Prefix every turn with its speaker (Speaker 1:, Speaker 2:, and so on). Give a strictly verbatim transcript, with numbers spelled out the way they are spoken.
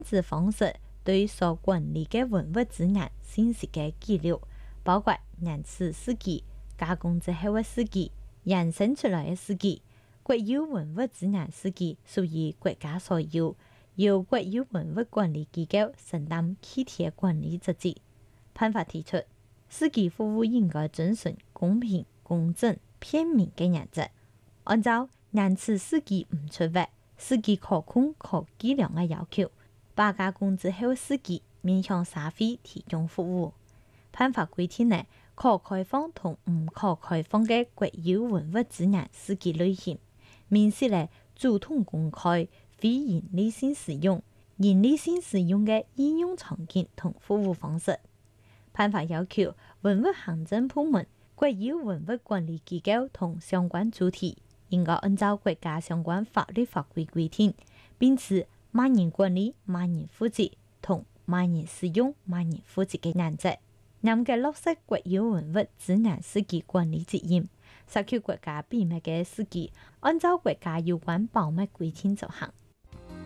Speaker 1: 子方式對所管理嘅文物資源信息嘅記錄，包括原始史記、加工之後嘅史記、衍生出來嘅史記。國有文物資源史記屬於國家所有，由國有文物管理機構承擔具體嘅管理職責。判法提出，史記服務應該遵循公平、公正、便民嘅原則，按照原始史記唔出錯、史記可控可計量嘅要求，把加工之後史記面向社會提供服務。判法規定呢，可開放同唔可開放嘅國有文物資源史記類型，明示呢主統公開、非營利性使用、營利性使用嘅應用場景同服務方式。判法要求文物行政部門、國有文物管理機構同相關主體應該按照國家相關法律法規規定，並持萬人管理、萬人負責同萬人使用、萬人負責嘅原則，嚴格落實國有文物資源史記管理責任，實求國家秘密嘅史記按照國家有關保密規定執行。